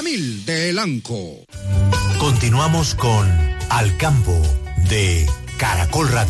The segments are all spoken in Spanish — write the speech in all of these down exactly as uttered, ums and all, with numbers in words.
mil de Elanco. Continuamos con Al Campo de Caracol Radio.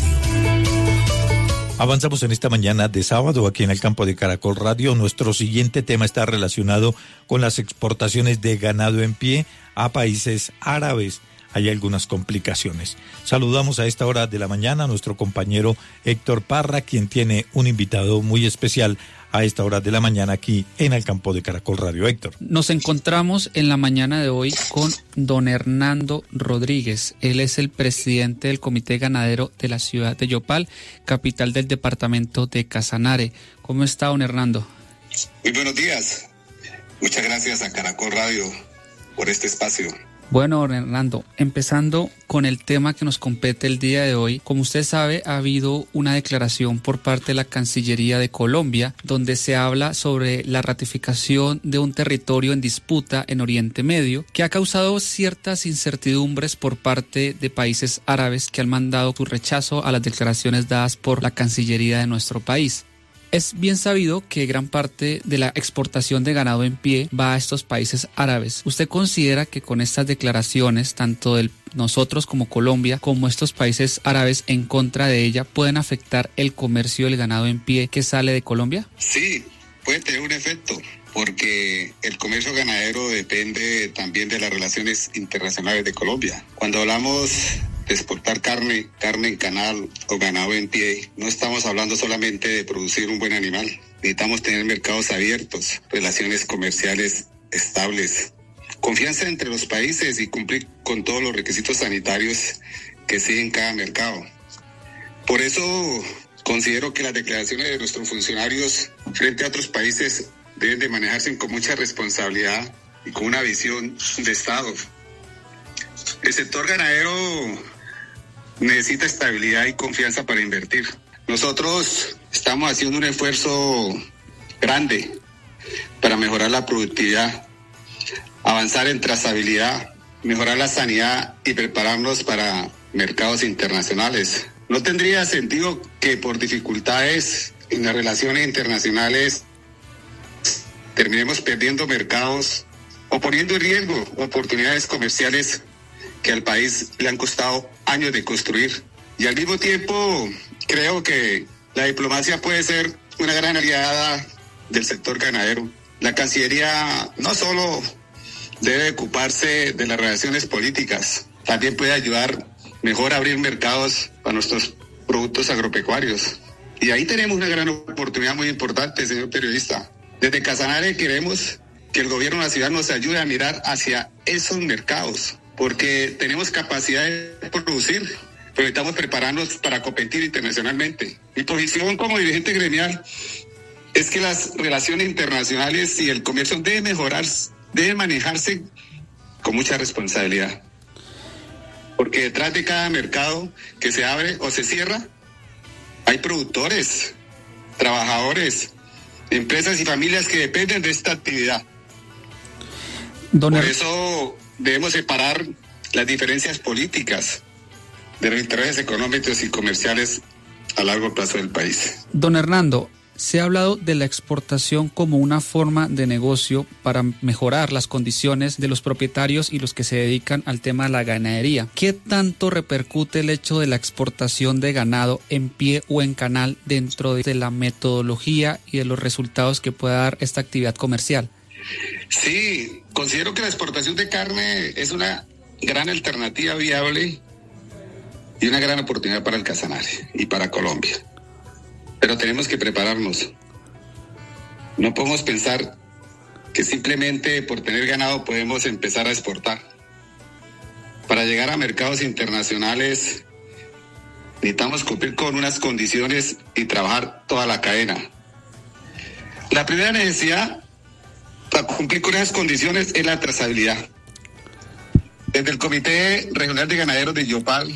Avanzamos en esta mañana de sábado aquí en el campo de Caracol Radio. Nuestro siguiente tema está relacionado con las exportaciones de ganado en pie a países árabes. Hay algunas complicaciones. Saludamos a esta hora de la mañana a nuestro compañero Héctor Parra, quien tiene un invitado muy especial a esta hora de la mañana aquí en el campo de Caracol Radio. Héctor. Nos encontramos en la mañana de hoy con don Hernando Rodríguez. Él es el presidente del Comité Ganadero de la ciudad de Yopal, capital del departamento de Casanare. ¿Cómo está, don Hernando? Muy buenos días. Muchas gracias a Caracol Radio por este espacio. Bueno, don Hernando, empezando con el tema que nos compete el día de hoy, como usted sabe, ha habido una declaración por parte de la Cancillería de Colombia, donde se habla sobre la ratificación de un territorio en disputa en Oriente Medio, que ha causado ciertas incertidumbres por parte de países árabes que han mandado su rechazo a las declaraciones dadas por la Cancillería de nuestro país. Es bien sabido que gran parte de la exportación de ganado en pie va a estos países árabes. ¿Usted considera que con estas declaraciones, tanto de nosotros como Colombia, como estos países árabes en contra de ella, pueden afectar el comercio del ganado en pie que sale de Colombia? Sí, puede tener un efecto, porque el comercio ganadero depende también de las relaciones internacionales de Colombia. Cuando hablamos de exportar carne, carne en canal o ganado en pie, no estamos hablando solamente de producir un buen animal. Necesitamos tener mercados abiertos, relaciones comerciales estables, confianza entre los países y cumplir con todos los requisitos sanitarios que siguen cada mercado. Por eso considero que las declaraciones de nuestros funcionarios frente a otros países deben de manejarse con mucha responsabilidad y con una visión de Estado. El sector ganadero necesita estabilidad y confianza para invertir. Nosotros estamos haciendo un esfuerzo grande para mejorar la productividad, avanzar en trazabilidad, mejorar la sanidad y prepararnos para mercados internacionales. No tendría sentido que por dificultades en las relaciones internacionales terminemos perdiendo mercados o poniendo en riesgo oportunidades comerciales que al país le han costado años de construir. Y al mismo tiempo, creo que la diplomacia puede ser una gran aliada del sector ganadero. La Cancillería no solo debe ocuparse de las relaciones políticas, también puede ayudar mejor a abrir mercados para nuestros productos agropecuarios. Y ahí tenemos una gran oportunidad muy importante, señor periodista. Desde Casanare queremos que el gobierno de la ciudad nos ayude a mirar hacia esos mercados, porque tenemos capacidad de producir, pero necesitamos prepararnos para competir internacionalmente. Mi posición como dirigente gremial es que las relaciones internacionales y el comercio deben mejorar, deben manejarse con mucha responsabilidad. Porque detrás de cada mercado que se abre o se cierra, hay productores, trabajadores, empresas y familias que dependen de esta actividad. Don Por eso debemos separar las diferencias políticas de los intereses económicos y comerciales a largo plazo del país. Don Hernando, se ha hablado de la exportación como una forma de negocio para mejorar las condiciones de los propietarios y los que se dedican al tema de la ganadería. ¿Qué tanto repercute el hecho de la exportación de ganado en pie o en canal dentro de la metodología y de los resultados que pueda dar esta actividad comercial? Sí, considero que la exportación de carne es una gran alternativa viable y una gran oportunidad para el Casanare y para Colombia. Pero tenemos que prepararnos. No podemos pensar que simplemente por tener ganado podemos empezar a exportar. Para llegar a mercados internacionales necesitamos cumplir con unas condiciones y trabajar toda la cadena. La primera necesidad para cumplir con esas condiciones es la trazabilidad. Desde el Comité Regional de Ganaderos de Yopal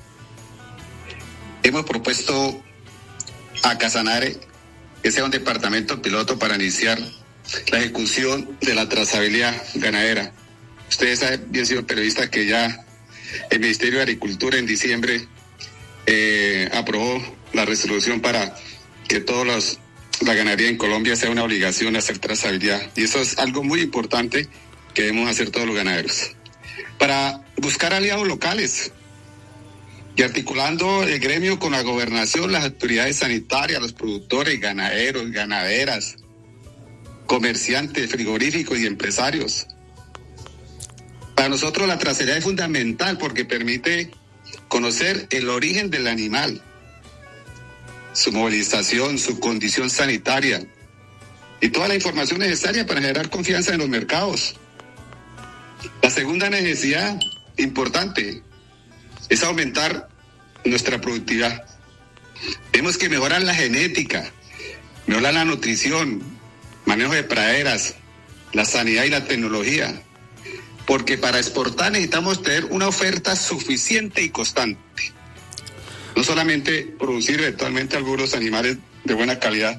hemos propuesto a Casanare que sea un departamento piloto para iniciar la ejecución de la trazabilidad ganadera. Ustedes saben bien, señor periodista, que ya el Ministerio de Agricultura en diciembre eh, aprobó la resolución para que todos los la ganadería en Colombia sea una obligación hacer trazabilidad, y eso es algo muy importante que debemos hacer todos los ganaderos. Para buscar aliados locales y articulando el gremio con la gobernación, las autoridades sanitarias, los productores, ganaderos, ganaderas, comerciantes, frigoríficos y empresarios. Para nosotros la trazabilidad es fundamental porque permite conocer el origen del animal, su movilización, su condición sanitaria y toda la información necesaria para generar confianza en los mercados. La segunda necesidad importante es aumentar nuestra productividad. Tenemos que mejorar la genética, mejorar la nutrición, manejo de praderas, la sanidad y la tecnología, porque para exportar necesitamos tener una oferta suficiente y constante. No solamente producir eventualmente algunos animales de buena calidad.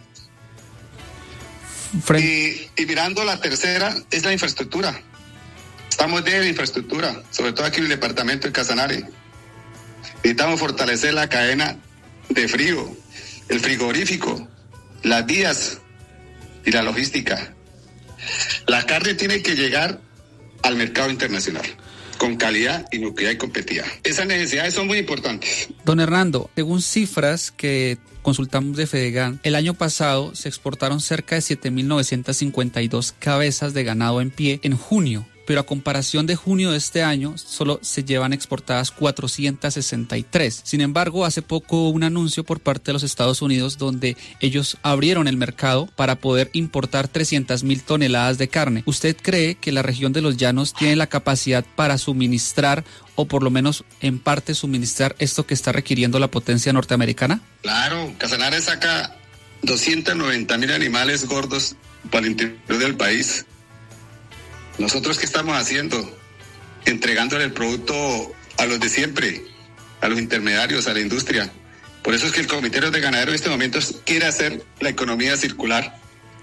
Y, y mirando la tercera es la infraestructura. Estamos de la infraestructura, sobre todo aquí en el departamento de Casanare. Necesitamos fortalecer la cadena de frío, el frigorífico, las vías y la logística. La carne tiene que llegar al mercado internacional con calidad, inocuidad y competitividad. Esas necesidades son muy importantes. Don Hernando, según cifras que consultamos de Fedegan, el año pasado se exportaron cerca de siete mil novecientas cincuenta y dos cabezas de ganado en pie en junio, pero a comparación de junio de este año, solo se llevan exportadas cuatrocientas sesenta y tres. Sin embargo, hace poco hubo un anuncio por parte de los Estados Unidos donde ellos abrieron el mercado para poder importar trescientas mil toneladas de carne. ¿Usted cree que la región de los Llanos tiene la capacidad para suministrar o por lo menos en parte suministrar esto que está requiriendo la potencia norteamericana? Claro, Casanare saca doscientos noventa mil animales gordos para el interior del país. ¿Nosotros qué estamos haciendo? Entregándole el producto a los de siempre, a los intermediarios, a la industria. Por eso es que el Comité de Ganaderos en este momento quiere hacer la economía circular.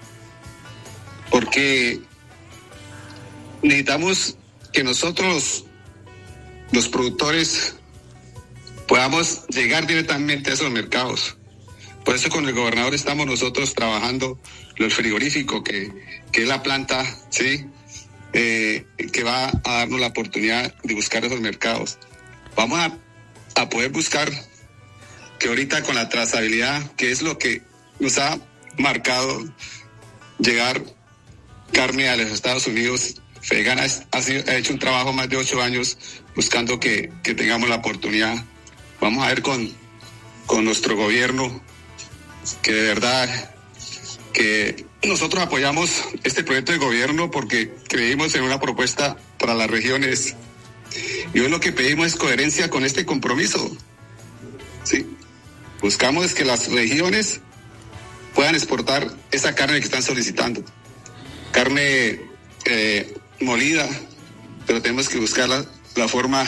Porque necesitamos que nosotros, los productores, podamos llegar directamente a esos mercados. Por eso con el gobernador estamos nosotros trabajando los frigoríficos, que, que es la planta, ¿sí?, Eh, que va a darnos la oportunidad de buscar esos mercados. Vamos a, a poder buscar que ahorita con la trazabilidad, que es lo que nos ha marcado llegar carne a los Estados Unidos, Fedegan ha, ha, sido, ha hecho un trabajo más de ocho años buscando que, que tengamos la oportunidad. Vamos a ver con, con nuestro gobierno que de verdad que nosotros apoyamos este proyecto de gobierno porque creímos en una propuesta para las regiones y hoy lo que pedimos es coherencia con este compromiso. ¿Sí? Buscamos que las regiones puedan exportar esa carne que están solicitando. Carne eh, molida, pero tenemos que buscar la, la forma,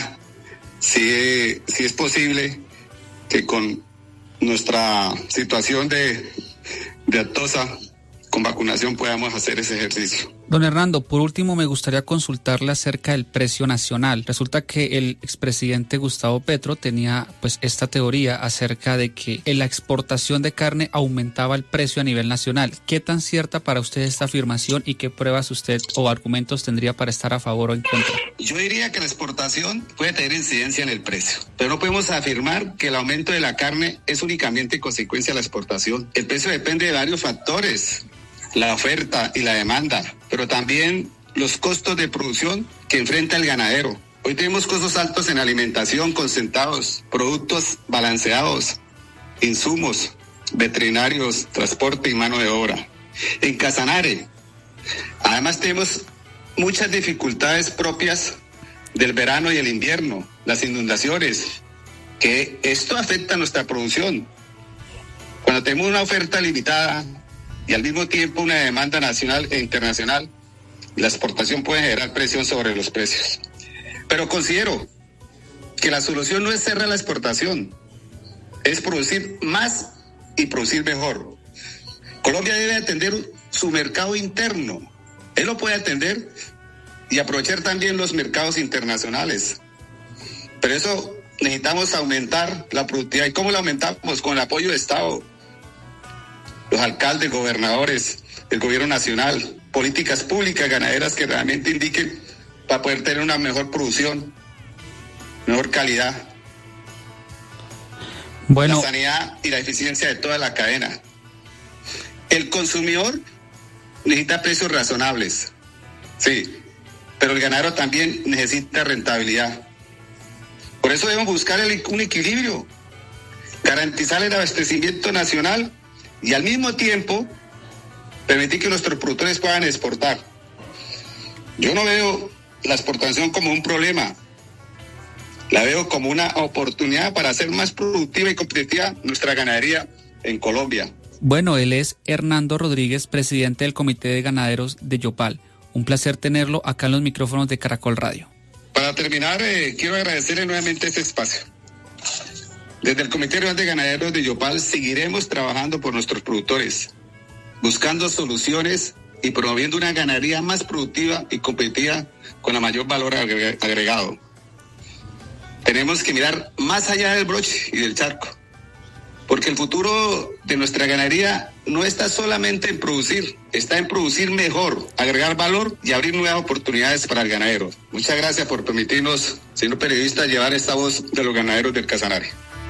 si, si es posible, que con nuestra situación de, de Atosa, con vacunación podamos hacer ese ejercicio. Don Hernando, por último me gustaría consultarle acerca del precio nacional. Resulta que el expresidente Gustavo Petro tenía pues esta teoría acerca de que en la exportación de carne aumentaba el precio a nivel nacional. ¿Qué tan cierta para usted esta afirmación y qué pruebas usted o argumentos tendría para estar a favor o en contra? Yo diría que la exportación puede tener incidencia en el precio, pero no podemos afirmar que el aumento de la carne es únicamente consecuencia de la exportación. El precio depende de varios factores, la oferta y la demanda, pero también los costos de producción que enfrenta el ganadero. Hoy tenemos costos altos en alimentación, concentrados, productos balanceados, insumos, veterinarios, transporte y mano de obra. En Casanare, además tenemos muchas dificultades propias del verano y el invierno, las inundaciones, que esto afecta a nuestra producción. Cuando tenemos una oferta limitada y al mismo tiempo una demanda nacional e internacional, la exportación puede generar presión sobre los precios. Pero considero que la solución no es cerrar la exportación, es producir más y producir mejor. Colombia debe atender su mercado interno, él lo puede atender y aprovechar también los mercados internacionales. Pero eso necesitamos aumentar la productividad. ¿Y cómo la aumentamos? Con el apoyo del Estado, los alcaldes, gobernadores, el gobierno nacional, políticas públicas ganaderas que realmente indiquen para poder tener una mejor producción, mejor calidad, bueno, la sanidad y la eficiencia de toda la cadena. El consumidor necesita precios razonables, sí, pero el ganadero también necesita rentabilidad. Por eso debemos buscar el, un equilibrio, garantizar el abastecimiento nacional y al mismo tiempo permitir que nuestros productores puedan exportar. Yo no veo la exportación como un problema, la veo como una oportunidad para hacer más productiva y competitiva nuestra ganadería en Colombia. Bueno, él es Hernando Rodríguez, presidente del Comité de Ganaderos de Yopal. Un placer tenerlo acá en los micrófonos de Caracol Radio. Para terminar, eh, quiero agradecerle nuevamente este espacio. Desde el Comité de Ganaderos de Yopal seguiremos trabajando por nuestros productores, buscando soluciones y promoviendo una ganadería más productiva y competitiva con la mayor valor agregado. Tenemos que mirar más allá del broche y del charco, porque el futuro de nuestra ganadería no está solamente en producir, está en producir mejor, agregar valor y abrir nuevas oportunidades para el ganadero. Muchas gracias por permitirnos, señor periodista, llevar esta voz de los ganaderos del Casanare.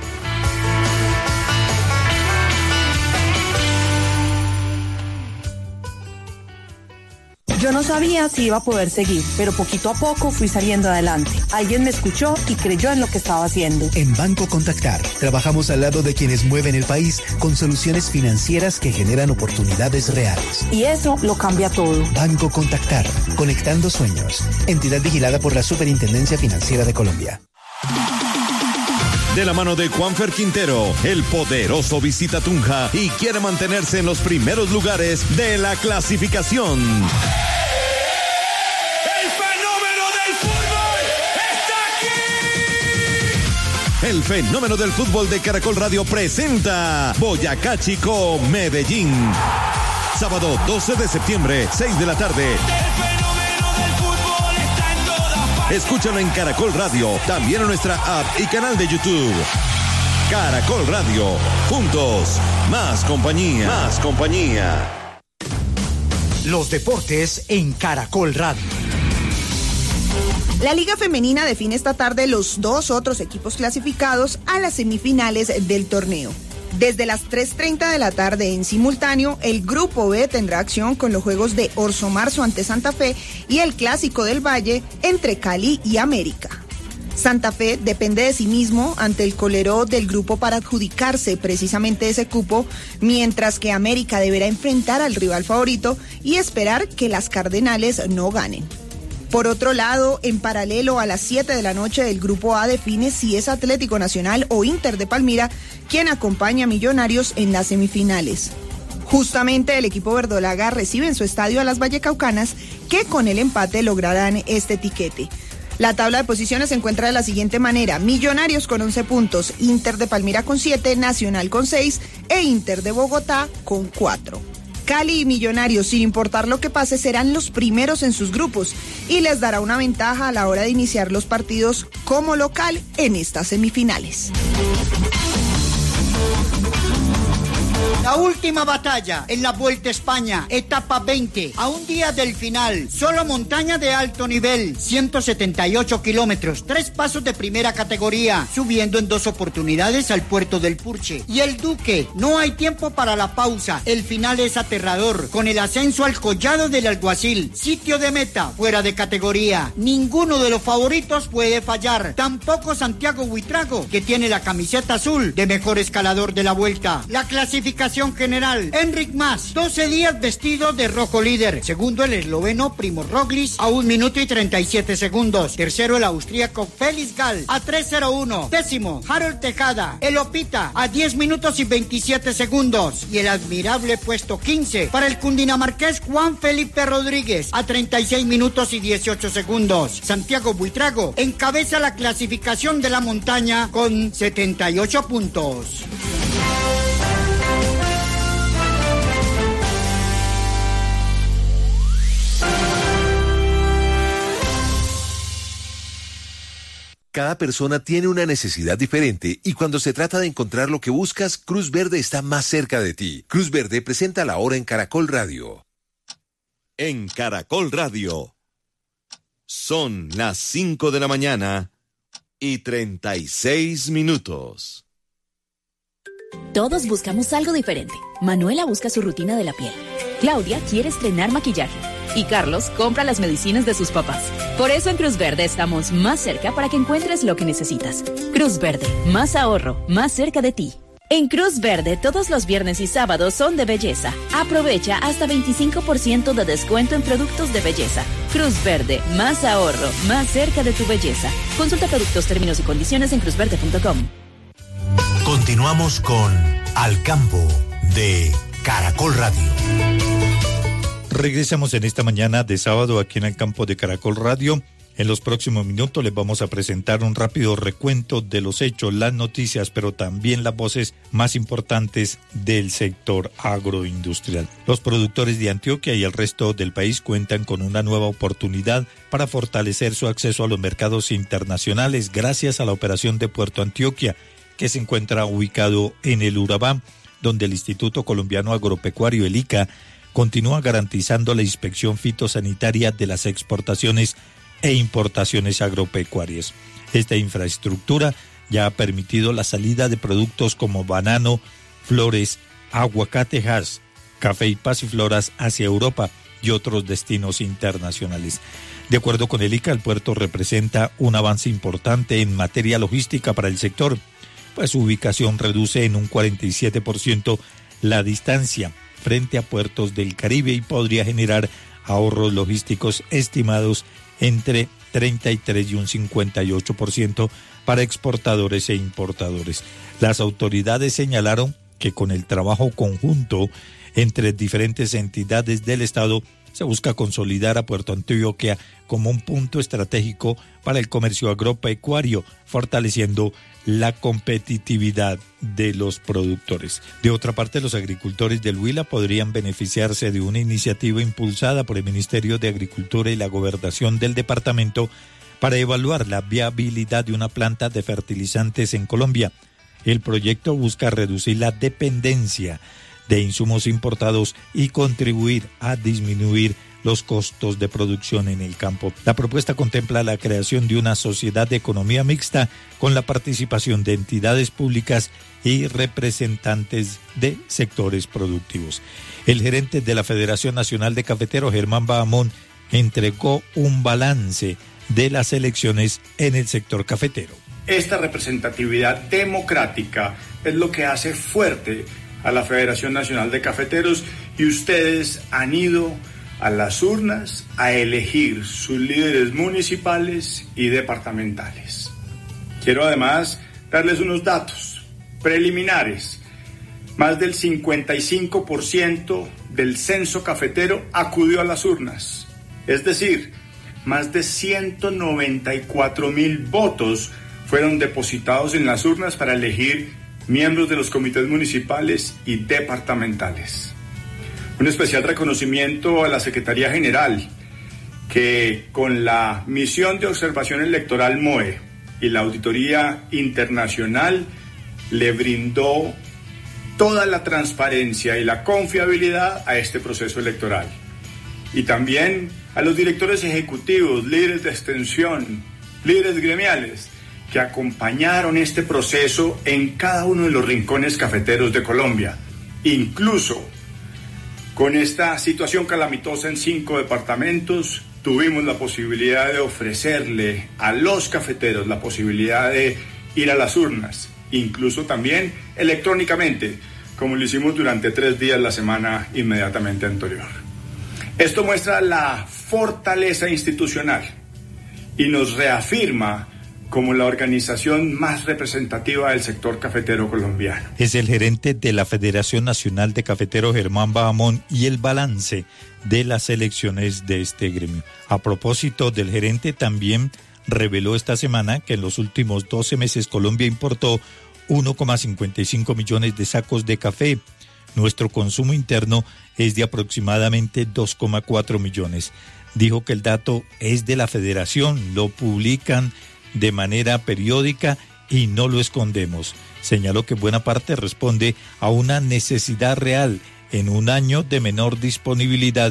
Yo no sabía si iba a poder seguir, pero poquito a poco fui saliendo adelante. Alguien me escuchó y creyó en lo que estaba haciendo. En Banco Contactar, trabajamos al lado de quienes mueven el país con soluciones financieras que generan oportunidades reales. Y eso lo cambia todo. Banco Contactar, conectando sueños. Entidad vigilada por la Superintendencia Financiera de Colombia. De la mano de Juanfer Quintero, el poderoso visita Tunja y quiere mantenerse en los primeros lugares de la clasificación. ¡El fenómeno del fútbol está aquí! El fenómeno del fútbol de Caracol Radio presenta Boyacá Chico, Medellín. Sábado doce de septiembre, seis de la tarde. Escúchalo en Caracol Radio, también en nuestra app y canal de YouTube. Caracol Radio, juntos, más compañía, más compañía. Los deportes en Caracol Radio. La Liga Femenina define esta tarde los dos otros equipos clasificados a las semifinales del torneo. Desde las tres treinta de la tarde en simultáneo, el Grupo B tendrá acción con los juegos de Orso Marzo ante Santa Fe y el Clásico del Valle entre Cali y América. Santa Fe depende de sí mismo ante el colero del grupo para adjudicarse precisamente ese cupo, mientras que América deberá enfrentar al rival favorito y esperar que las Cardenales no ganen. Por otro lado, en paralelo a las siete de la noche, el Grupo A define si es Atlético Nacional o Inter de Palmira quien acompaña a Millonarios en las semifinales. Justamente el equipo verdolaga recibe en su estadio a las Vallecaucanas, que con el empate lograrán este tiquete. La tabla de posiciones se encuentra de la siguiente manera: Millonarios con once puntos, Inter de Palmira con siete, Nacional con seis e Inter de Bogotá con cuatro. Cali y Millonarios, sin importar lo que pase, serán los primeros en sus grupos y les dará una ventaja a la hora de iniciar los partidos como local en estas semifinales. La última batalla en la Vuelta a España, etapa veinte, a un día del final, solo montaña de alto nivel, ciento setenta y ocho kilómetros, tres pasos de primera categoría, subiendo en dos oportunidades al puerto del Purche. Y el Duque, no hay tiempo para la pausa, el final es aterrador, con el ascenso al Collado del Alguacil, sitio de meta, fuera de categoría. Ninguno de los favoritos puede fallar, tampoco Santiago Buitrago, que tiene la camiseta azul de mejor escalador de la Vuelta. La clasificación general, Enric Mas, doce días vestido de rojo líder. Segundo el esloveno Primo Roglic a un minuto y treinta y siete segundos. Tercero el austríaco Félix Gall a tres cero uno. Décimo Harold Tejada, el Opita a diez minutos y veintisiete segundos. Y el admirable puesto quince para el cundinamarqués Juan Felipe Rodríguez a treinta y seis minutos y dieciocho segundos. Santiago Buitrago encabeza la clasificación de la montaña con setenta y ocho puntos. Cada persona tiene una necesidad diferente y cuando se trata de encontrar lo que buscas, Cruz Verde está más cerca de ti. Cruz Verde presenta La Hora en Caracol Radio. en Caracol Radio. Son las cinco de la mañana y treinta y seis minutos. Todos buscamos algo diferente. Manuela busca su rutina de la piel. Claudia quiere estrenar maquillaje. Y Carlos compra las medicinas de sus papás. Por eso en Cruz Verde estamos más cerca para que encuentres lo que necesitas. Cruz Verde, más ahorro, más cerca de ti. En Cruz Verde, todos los viernes y sábados son de belleza. Aprovecha hasta veinticinco por ciento de descuento en productos de belleza. Cruz Verde, más ahorro, más cerca de tu belleza. Consulta productos, términos y condiciones en cruz verde punto com. Continuamos con Al Campo de Caracol Radio. Regresamos en esta mañana de sábado aquí en el campo de Caracol Radio. En los próximos minutos les vamos a presentar un rápido recuento de los hechos, las noticias, pero también las voces más importantes del sector agroindustrial. Los productores de Antioquia y el resto del país cuentan con una nueva oportunidad para fortalecer su acceso a los mercados internacionales gracias a la operación de Puerto Antioquia, que se encuentra ubicado en el Urabá, donde el Instituto Colombiano Agropecuario, el ICA, continúa garantizando la inspección fitosanitaria de las exportaciones e importaciones agropecuarias. Esta infraestructura ya ha permitido la salida de productos como banano, flores, aguacate Hass, café y pasifloras hacia Europa y otros destinos internacionales. De acuerdo con el ICA, el puerto representa un avance importante en materia logística para el sector, pues su ubicación reduce en un cuarenta y siete por ciento la distancia frente a puertos del Caribe y podría generar ahorros logísticos estimados entre treinta y tres y un cincuenta y ocho por ciento para exportadores e importadores. Las autoridades señalaron que con el trabajo conjunto entre diferentes entidades del Estado se busca consolidar a Puerto Antioquia como un punto estratégico para el comercio agropecuario, fortaleciendo la competitividad de los productores. De otra parte, los agricultores del Huila podrían beneficiarse de una iniciativa impulsada por el Ministerio de Agricultura y la Gobernación del departamento para evaluar la viabilidad de una planta de fertilizantes en Colombia. El proyecto busca reducir la dependencia de insumos importados y contribuir a disminuir los costos de producción en el campo. La propuesta contempla la creación de una sociedad de economía mixta con la participación de entidades públicas y representantes de sectores productivos. El gerente de la Federación Nacional de Cafeteros, Germán Bahamón, entregó un balance de las elecciones en el sector cafetero. Esta representatividad democrática es lo que hace fuerte a la Federación Nacional de Cafeteros, y ustedes han ido a las urnas a elegir sus líderes municipales y departamentales. Quiero además darles unos datos preliminares. Más del cincuenta y cinco por ciento del censo cafetero acudió a las urnas. Es decir, más de ciento noventa y cuatro mil votos fueron depositados en las urnas para elegir miembros de los comités municipales y departamentales. Un especial reconocimiento a la Secretaría General, que con la misión de observación electoral M O E y la auditoría internacional le brindó toda la transparencia y la confiabilidad a este proceso electoral. Y también a los directores ejecutivos, líderes de extensión, líderes gremiales, que acompañaron este proceso en cada uno de los rincones cafeteros de Colombia. Incluso con esta situación calamitosa en cinco departamentos, tuvimos la posibilidad de ofrecerle a los cafeteros la posibilidad de ir a las urnas, incluso también electrónicamente, como lo hicimos durante tres días la semana inmediatamente anterior. Esto muestra la fortaleza institucional y nos reafirma como la organización más representativa del sector cafetero colombiano. Es el gerente de la Federación Nacional de Cafeteros, Germán Bahamón, y el balance de las elecciones de este gremio. A propósito del gerente, también reveló esta semana que en los últimos doce meses Colombia importó uno coma cincuenta y cinco millones de sacos de café. Nuestro consumo interno es de aproximadamente dos coma cuatro millones. Dijo que el dato es de la federación, lo publican de manera periódica y no lo escondemos. Señaló que buena parte responde a una necesidad real en un año de menor disponibilidad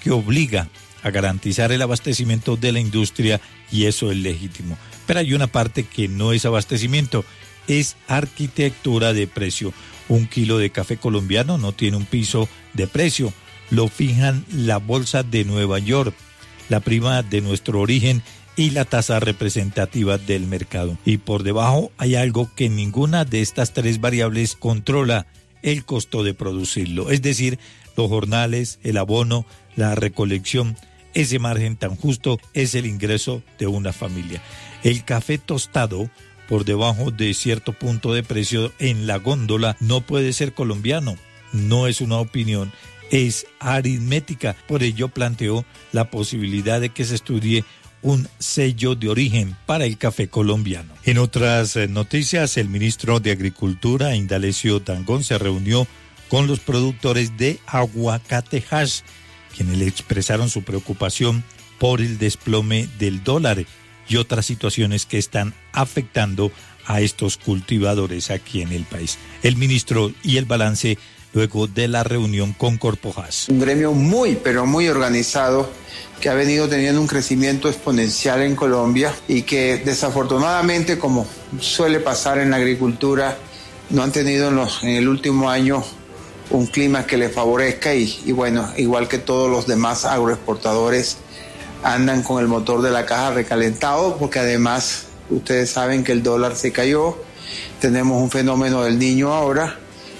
que obliga a garantizar el abastecimiento de la industria y eso es legítimo. Pero hay una parte que no es abastecimiento, es arquitectura de precio. Un kilo de café colombiano no tiene un piso de precio, lo fijan la bolsa de Nueva York, la prima de nuestro origen y la tasa representativa del mercado. Y por debajo hay algo que ninguna de estas tres variables controla: el costo de producirlo, es decir, los jornales, el abono, la recolección. Ese margen tan justo es el ingreso de una familia. El café tostado por debajo de cierto punto de precio en la góndola no puede ser colombiano. No es una opinión, es aritmética. Por ello planteó la posibilidad de que se estudie un sello de origen para el café colombiano. En otras noticias, el ministro de Agricultura, Indalecio Dangond, se reunió con los productores de aguacate hash, quienes le expresaron su preocupación por el desplome del dólar y otras situaciones que están afectando a estos cultivadores aquí en el país. El ministro y el balance luego de la reunión con Corpo Hash. Un gremio muy, pero muy organizado, que ha venido teniendo un crecimiento exponencial en Colombia y que desafortunadamente, como suele pasar en la agricultura, no han tenido en, los, en el último año un clima que les favorezca y, y bueno, igual que todos los demás agroexportadores, andan con el motor de la caja recalentado, porque además ustedes saben que el dólar se cayó, tenemos un fenómeno del Niño ahora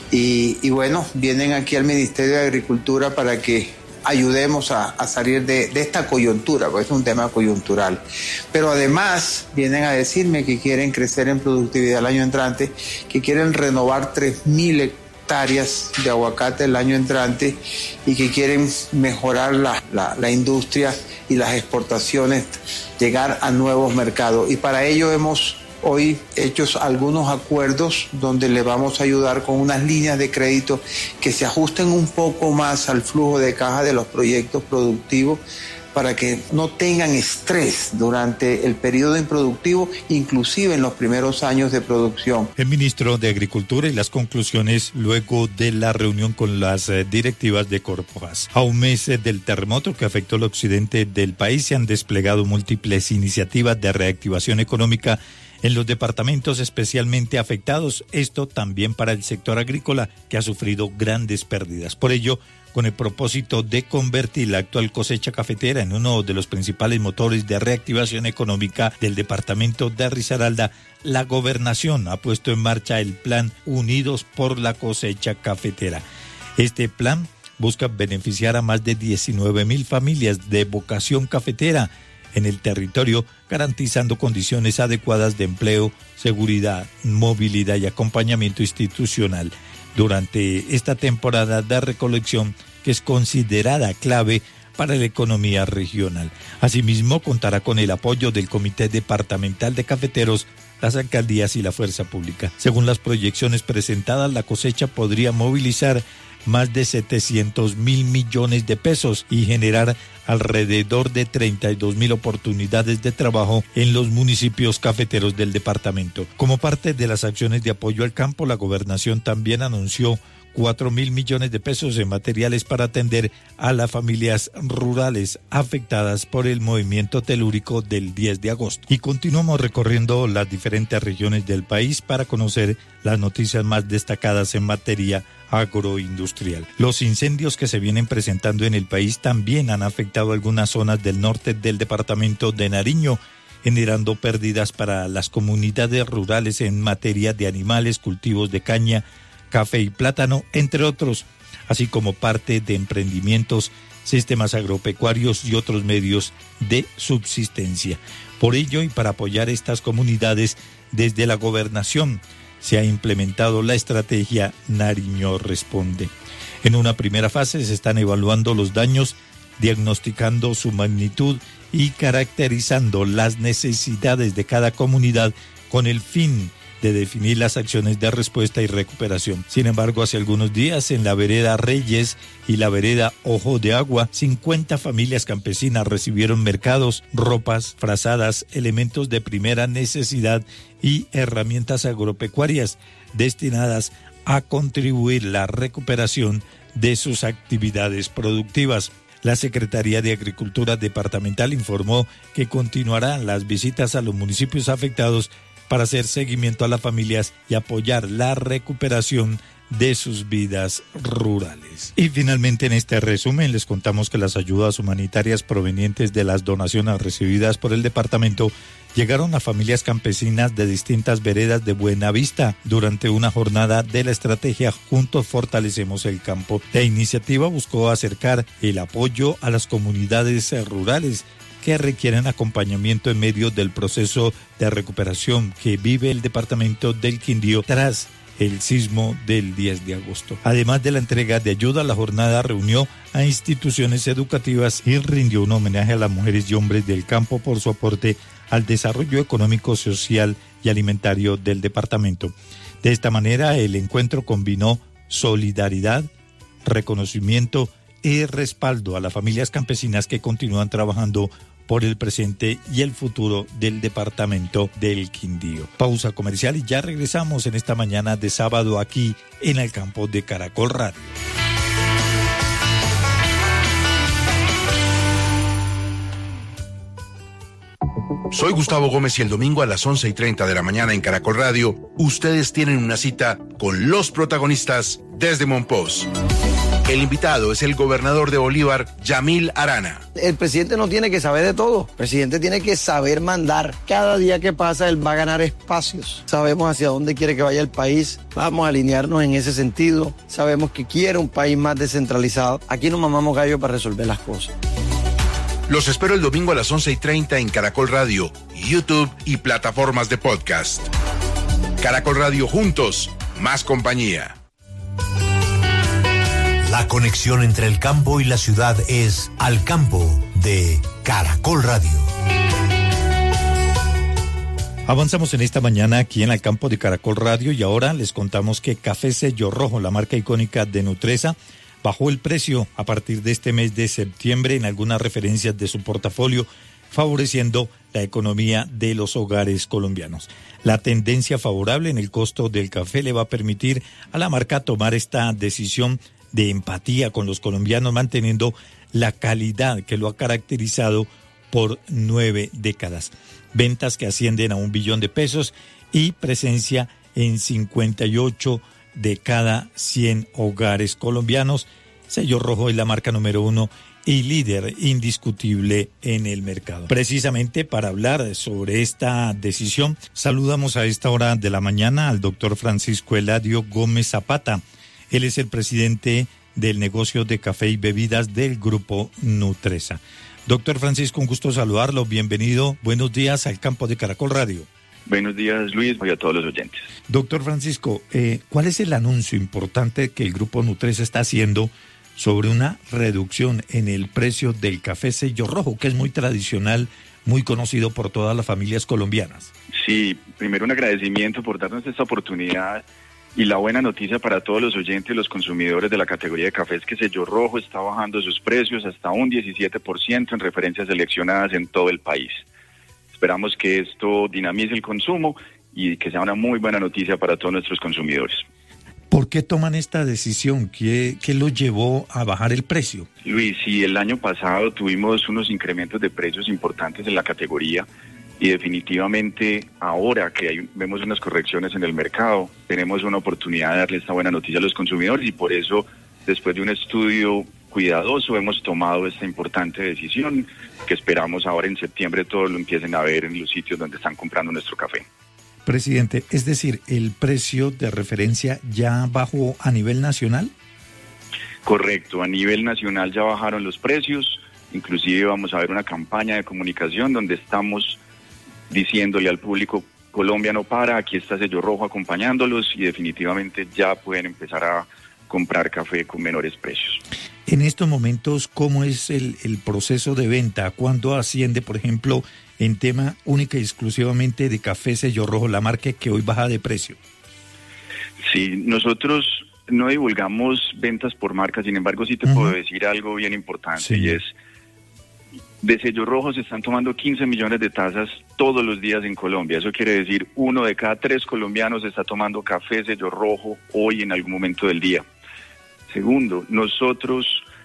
y, y bueno, vienen aquí al Ministerio de Agricultura para que ayudemos a, a salir de, de esta coyuntura, porque es un tema coyuntural. Pero además vienen a decirme que quieren crecer en productividad el año entrante, que quieren renovar tres mil hectáreas de aguacate el año entrante y que quieren mejorar la, la, la industria y las exportaciones, llegar a nuevos mercados. Y para ello hemos hoy hecho algunos acuerdos donde le vamos a ayudar con unas líneas de crédito que se ajusten un poco más al flujo de caja de los proyectos productivos para que no tengan estrés durante el periodo improductivo, inclusive en los primeros años de producción. El ministro de Agricultura y las conclusiones luego de la reunión con las directivas de Corpo Hash. A un mes del terremoto que afectó el occidente del país, se han desplegado múltiples iniciativas de reactivación económica en los departamentos especialmente afectados, esto también para el sector agrícola que ha sufrido grandes pérdidas. Por ello, con el propósito de convertir la actual cosecha cafetera en uno de los principales motores de reactivación económica del departamento de Risaralda, la gobernación ha puesto en marcha el plan Unidos por la Cosecha Cafetera. Este plan busca beneficiar a más de diecinueve mil familias de vocación cafetera en el territorio, garantizando condiciones adecuadas de empleo, seguridad, movilidad y acompañamiento institucional durante esta temporada de recolección que es considerada clave para la economía regional. Asimismo, contará con el apoyo del Comité Departamental de Cafeteros, las alcaldías y la fuerza pública. Según las proyecciones presentadas, la cosecha podría movilizar más de setecientos mil millones de pesos y generar alrededor de treinta y dos mil oportunidades de trabajo en los municipios cafeteros del departamento. Como parte de las acciones de apoyo al campo, la gobernación también anunció cuatro mil millones de pesos en materiales para atender a las familias rurales afectadas por el movimiento telúrico del diez de agosto. Y continuamos recorriendo las diferentes regiones del país para conocer las noticias más destacadas en materia agroindustrial. Los incendios que se vienen presentando en el país también han afectado algunas zonas del norte del departamento de Nariño, generando pérdidas para las comunidades rurales en materia de animales, cultivos de caña, café y plátano, entre otros, así como parte de emprendimientos, sistemas agropecuarios y otros medios de subsistencia. Por ello, y para apoyar estas comunidades, desde la gobernación se ha implementado la estrategia Nariño Responde. En una primera fase se están evaluando los daños, diagnosticando su magnitud y caracterizando las necesidades de cada comunidad con el fin de definir las acciones de respuesta y recuperación. Sin embargo, hace algunos días en la vereda Reyes y la vereda Ojo de Agua, cincuenta familias campesinas recibieron mercados, ropas, frazadas, elementos de primera necesidad y herramientas agropecuarias destinadas a contribuir a la recuperación de sus actividades productivas. La Secretaría de Agricultura Departamental informó que continuarán las visitas a los municipios afectados para hacer seguimiento a las familias y apoyar la recuperación de sus vidas rurales. Y finalmente en este resumen les contamos que las ayudas humanitarias provenientes de las donaciones recibidas por el departamento llegaron a familias campesinas de distintas veredas de Buenavista durante una jornada de la estrategia Juntos Fortalecemos el Campo. La iniciativa buscó acercar el apoyo a las comunidades rurales que requieren acompañamiento en medio del proceso de recuperación que vive el departamento del Quindío tras el sismo del diez de agosto. Además de la entrega de ayuda, la jornada reunió a instituciones educativas y rindió un homenaje a las mujeres y hombres del campo por su aporte al desarrollo económico, social y alimentario del departamento. De esta manera, el encuentro combinó solidaridad, reconocimiento y respaldo a las familias campesinas que continúan trabajando por el presente y el futuro del departamento del Quindío. Pausa comercial y ya regresamos en esta mañana de sábado aquí en el campo de Caracol Radio. Soy Gustavo Gómez y el domingo a las once y treinta de la mañana en Caracol Radio, ustedes tienen una cita con los protagonistas desde Monpós. El invitado es el gobernador de Bolívar, Yamil Arana. El presidente no tiene que saber de todo, el presidente tiene que saber mandar. Cada día que pasa él va a ganar espacios. Sabemos hacia dónde quiere que vaya el país, vamos a alinearnos en ese sentido. Sabemos que quiere un país más descentralizado. Aquí nos mamamos gallo para resolver las cosas. Los espero el domingo a las once y treinta en Caracol Radio, YouTube y plataformas de podcast. Caracol Radio, juntos, más compañía. La conexión entre el campo y la ciudad es Al Campo de Caracol Radio. Avanzamos en esta mañana aquí en Al Campo de Caracol Radio y ahora les contamos que Café Sello Rojo, la marca icónica de Nutresa, bajó el precio a partir de este mes de septiembre en algunas referencias de su portafolio, favoreciendo la economía de los hogares colombianos. La tendencia favorable en el costo del café le va a permitir a la marca tomar esta decisión de empatía con los colombianos, manteniendo la calidad que lo ha caracterizado por nueve décadas. Ventas que ascienden a un billón de pesos y presencia en cincuenta y ocho de cada cien hogares colombianos. Sello Rojo es la marca número uno y líder indiscutible en el mercado. Precisamente para hablar sobre esta decisión, saludamos a esta hora de la mañana al doctor Francisco Eladio Gómez Zapata. Él es el presidente del negocio de café y bebidas del grupo Nutresa. Doctor Francisco, un gusto saludarlo. Bienvenido. Buenos días al Campo de Caracol Radio. Buenos días, Luis, y a todos los oyentes. Doctor Francisco, eh, ¿cuál es el anuncio importante que el grupo Nutresa está haciendo sobre una reducción en el precio del café Sello Rojo, que es muy tradicional, muy conocido por todas las familias colombianas? Sí, primero un agradecimiento por darnos esta oportunidad. Y la buena noticia para todos los oyentes y los consumidores de la categoría de café es que Sello Rojo está bajando sus precios hasta un diecisiete por ciento en referencias seleccionadas en todo el país. Esperamos que esto dinamice el consumo y que sea una muy buena noticia para todos nuestros consumidores. ¿Por qué toman esta decisión? ¿Qué, qué lo llevó a bajar el precio? Luis, sí, el año pasado tuvimos unos incrementos de precios importantes en la categoría. Y definitivamente ahora que hay, vemos unas correcciones en el mercado, tenemos una oportunidad de darle esta buena noticia a los consumidores y por eso, después de un estudio cuidadoso, hemos tomado esta importante decisión que esperamos ahora en septiembre todos lo empiecen a ver en los sitios donde están comprando nuestro café. Presidente, es decir, ¿el precio de referencia ya bajó a nivel nacional? Correcto, a nivel nacional ya bajaron los precios, inclusive vamos a ver una campaña de comunicación donde estamos diciéndole al público, Colombia no para, aquí está Sello Rojo acompañándolos y definitivamente ya pueden empezar a comprar café con menores precios. En estos momentos, ¿cómo es el, el proceso de venta? ¿Cuándo asciende, por ejemplo, en tema única y exclusivamente de café Sello Rojo, la marca que hoy baja de precio? Sí, nosotros no divulgamos ventas por marca, sin embargo sí te uh-huh. puedo decir algo bien importante sí. y es de Sello Rojo se están tomando quince millones de tazas todos los días en Colombia. Eso quiere decir uno de cada tres colombianos está tomando café Sello Rojo hoy en algún momento del día. Segundo, nosotros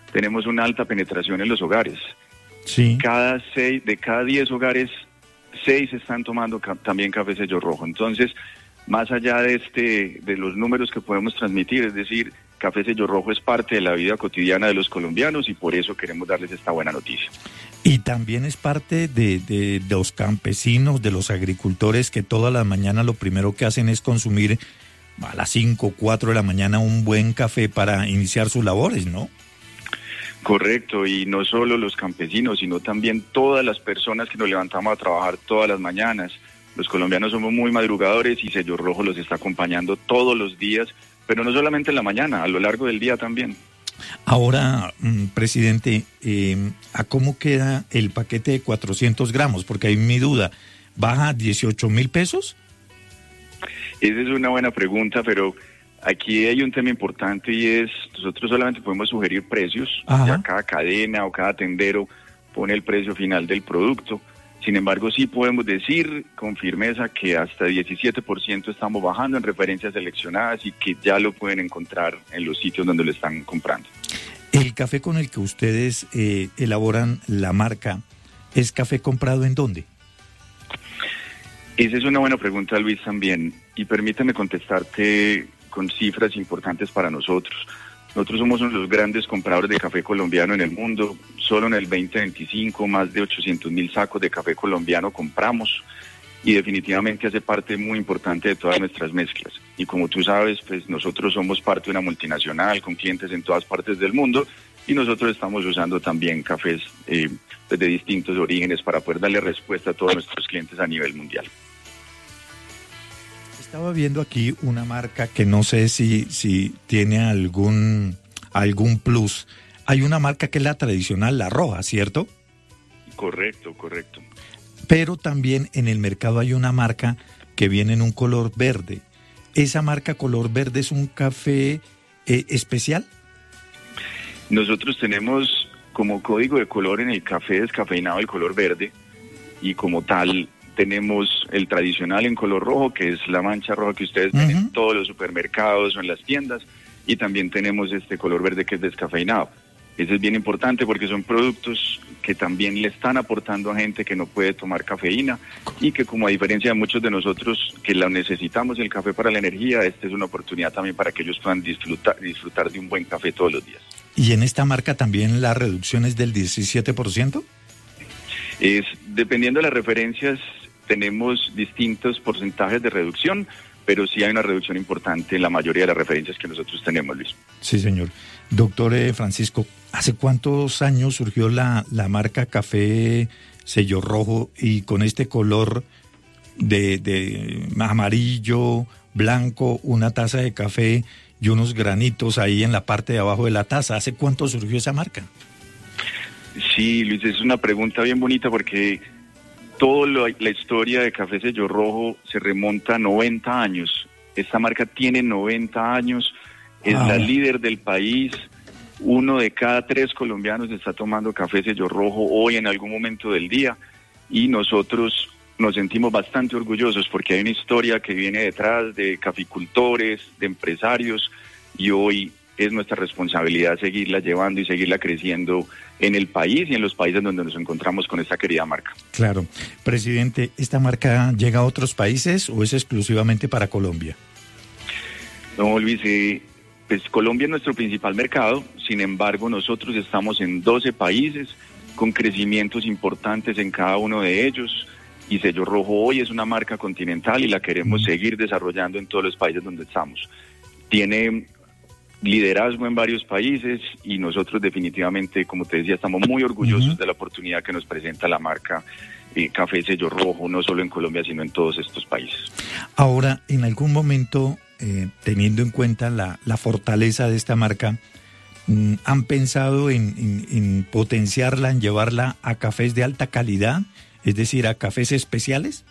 tenemos una alta penetración en los hogares. Sí. Cada seis, de cada diez hogares, seis están tomando ca- también café sello rojo. Entonces, más allá de este, de los números que podemos transmitir, es decir, café sello rojo es parte de la vida cotidiana de los colombianos y por eso queremos darles esta buena noticia. Y también es parte de, de, de los campesinos, de los agricultores que todas las mañanas lo primero que hacen es consumir a las cinco o cuatro de la mañana un buen café para iniciar sus labores, ¿no? Correcto, y no solo los campesinos, sino también todas las personas que nos levantamos a trabajar todas las mañanas. Los colombianos somos muy madrugadores y Sello Rojo los está acompañando todos los días, pero no solamente en la mañana, a lo largo del día también. Ahora, mm, presidente, eh, ¿a cómo queda el paquete de cuatrocientos gramos? Porque hay mi duda, ¿baja a dieciocho mil pesos? Esa es una buena pregunta, pero aquí hay un tema importante y es, nosotros solamente podemos sugerir precios, ya cada cadena o cada tendero pone el precio final del producto. Sin embargo, sí podemos decir con firmeza que hasta diecisiete por ciento estamos bajando en referencias seleccionadas y que ya lo pueden encontrar en los sitios donde lo están comprando. ¿El café con el que ustedes eh, elaboran la marca es café comprado en dónde? Esa es una buena pregunta, Luis, también. Y permítame contestarte con cifras importantes para nosotros. Nosotros somos uno de los grandes compradores de café colombiano en el mundo. Solo en el veinte veinticinco más de ochocientos mil sacos de café colombiano compramos y definitivamente hace parte muy importante de todas nuestras mezclas. Y como tú sabes, pues nosotros somos parte de una multinacional con clientes en todas partes del mundo y nosotros estamos usando también cafés eh, de distintos orígenes para poder darle respuesta a todos nuestros clientes a nivel mundial. Estaba viendo aquí una marca que no sé si, si tiene algún, algún plus. Hay una marca que es la tradicional, la roja, ¿cierto? Correcto, correcto. Pero también en el mercado hay una marca que viene en un color verde. ¿Esa marca color verde es un café eh, especial? Nosotros tenemos como código de color en el café descafeinado el color verde y como tal tenemos el tradicional en color rojo, que es la mancha roja que ustedes ven uh-huh. en todos los supermercados o en las tiendas, y también tenemos este color verde que es descafeinado. Eso es bien importante porque son productos que también le están aportando a gente que no puede tomar cafeína y que, como a diferencia de muchos de nosotros que la necesitamos el café para la energía, esta es una oportunidad también para que ellos puedan disfrutar, disfrutar de un buen café todos los días. ¿Y en esta marca también la reducción es del diecisiete por ciento? Es, dependiendo de las referencias, tenemos distintos porcentajes de reducción, pero sí hay una reducción importante en la mayoría de las referencias que nosotros tenemos, Luis. Sí, señor. Doctor eh, Francisco, ¿hace cuántos años surgió la, la marca Café Sello Rojo y con este color de, de amarillo, blanco, una taza de café y unos granitos ahí en la parte de abajo de la taza? ¿Hace cuánto surgió esa marca? Sí, Luis, es una pregunta bien bonita porque toda la historia de Café Sello Rojo se remonta a noventa años. Esta marca tiene noventa años, es ah. la líder del país. Uno de cada tres colombianos está tomando Café Sello Rojo hoy en algún momento del día y nosotros nos sentimos bastante orgullosos porque hay una historia que viene detrás de caficultores, de empresarios y hoy es nuestra responsabilidad seguirla llevando y seguirla creciendo en el país y en los países donde nos encontramos con esta querida marca. Claro. Presidente, ¿esta marca llega a otros países o es exclusivamente para Colombia? No, Luis, eh, pues Colombia es nuestro principal mercado, sin embargo nosotros estamos en doce países con crecimientos importantes en cada uno de ellos y Sello Rojo hoy es una marca continental y la queremos mm. seguir desarrollando en todos los países donde estamos. Tiene liderazgo en varios países y nosotros definitivamente, como te decía, estamos muy orgullosos uh-huh. de la oportunidad que nos presenta la marca eh, Café Sello Rojo, no solo en Colombia, sino en todos estos países. Ahora, en algún momento, eh, teniendo en cuenta la, la fortaleza de esta marca, mm, ¿han pensado en, en, en potenciarla, en llevarla a cafés de alta calidad, es decir, a cafés especiales?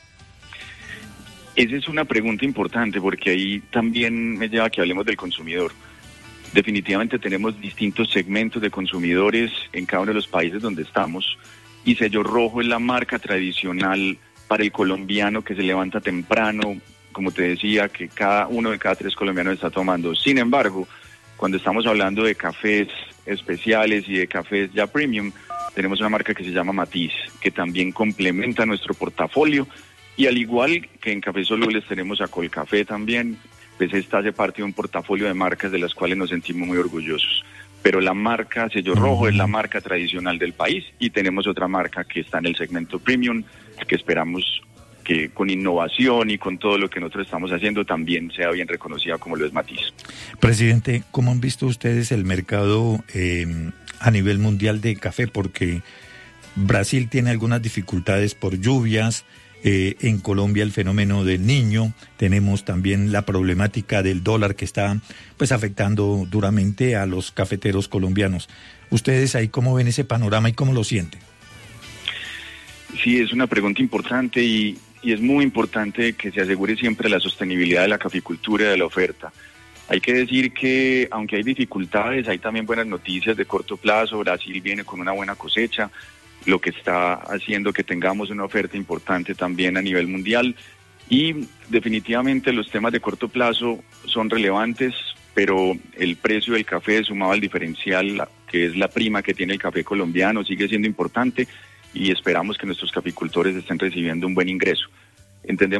Esa es una pregunta importante porque ahí también me lleva a que hablemos del consumidor. Definitivamente tenemos distintos segmentos de consumidores en cada uno de los países donde estamos y Sello Rojo es la marca tradicional para el colombiano que se levanta temprano, como te decía, que cada uno de cada tres colombianos está tomando. Sin embargo, cuando estamos hablando de cafés especiales y de cafés ya premium, tenemos una marca que se llama Matiz, que también complementa nuestro portafolio, y al igual que en Cafés Solubles tenemos a Colcafé también, pues esta hace parte de un portafolio de marcas de las cuales nos sentimos muy orgullosos. Pero la marca Sello Rojo es la marca tradicional del país, y tenemos otra marca que está en el segmento premium, que esperamos que con innovación y con todo lo que nosotros estamos haciendo también sea bien reconocida como lo es Matiz. Presidente, ¿cómo han visto ustedes el mercado eh, a nivel mundial de café? Porque Brasil tiene algunas dificultades por lluvias, eh, en Colombia el fenómeno del Niño, tenemos también la problemática del dólar que está pues afectando duramente a los cafeteros colombianos. ¿Ustedes ahí cómo ven ese panorama y cómo lo sienten? Sí, es una pregunta importante y Y es muy importante que se asegure siempre la sostenibilidad de la caficultura y de la oferta. Hay que decir que, aunque hay dificultades, hay también buenas noticias de corto plazo. Brasil viene con una buena cosecha, lo que está haciendo que tengamos una oferta importante también a nivel mundial. Y definitivamente los temas de corto plazo son relevantes, pero el precio del café sumado al diferencial, que es la prima que tiene el café colombiano, sigue siendo importante, y esperamos que nuestros caficultores estén recibiendo un buen ingreso. Entendemos